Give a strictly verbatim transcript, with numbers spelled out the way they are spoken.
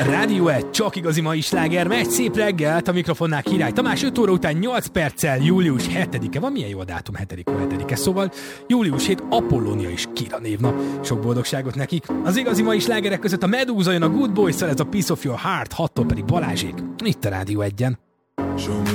Rádió egy, csak igazi mai sláger, megy szép reggelt, a mikrofonnál Király Tamás, öt óra után nyolc perccel, július hetedike van, milyen jó a dátum, hetedik hetedike, szóval július hét, Apollónia és Kira névna. Sok boldogságot nekik. Az igazi mai slágerek között a Medúza jön a Good Boys-szal, ez a Piece of Your Heart, hattól pedig Balázsék. Itt a Rádió egyen.